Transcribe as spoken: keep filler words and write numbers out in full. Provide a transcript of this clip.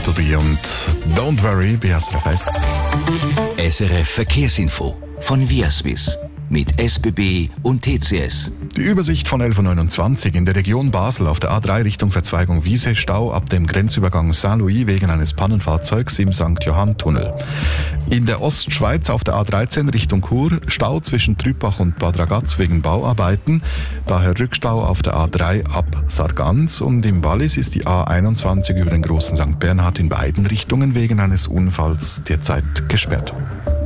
Bartleby und Don't Worry bei S R F eins. S R F Verkehrsinfo von Viaswiss mit S B B und T C S. Die Übersicht von elf Uhr neunundzwanzig in der Region Basel auf der A drei Richtung Verzweigung Wiese, Stau ab dem Grenzübergang Saint-Louis wegen eines Pannenfahrzeugs im Sankt Johann-Tunnel. In der Ostschweiz auf der A dreizehn Richtung Chur, Stau zwischen Trübach und Bad Ragaz wegen Bauarbeiten, daher Rückstau auf der A drei ab Sargans, und im Wallis ist die A einundzwanzig über den großen Sankt Bernhard in beiden Richtungen wegen eines Unfalls derzeit gesperrt.